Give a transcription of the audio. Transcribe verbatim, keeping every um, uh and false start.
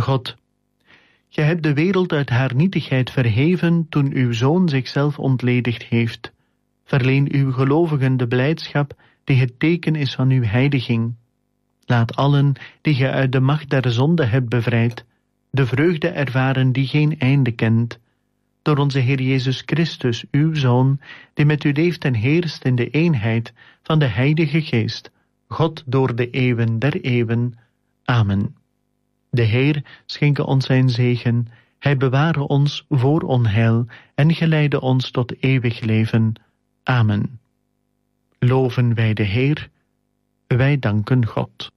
God, Gij hebt de wereld uit haar nietigheid verheven toen uw Zoon zichzelf ontledigd heeft. Verleen uw gelovigen de blijdschap die het teken is van uw heiliging. Laat allen die gij uit de macht der zonde hebt bevrijd, de vreugde ervaren die geen einde kent. Door onze Heer Jezus Christus, uw Zoon, die met u leeft en heerst in de eenheid van de Heilige Geest, God door de eeuwen der eeuwen. Amen. De Heer schenke ons zijn zegen, Hij beware ons voor onheil en geleide ons tot eeuwig leven. Amen. Loven wij de Heer, wij danken God.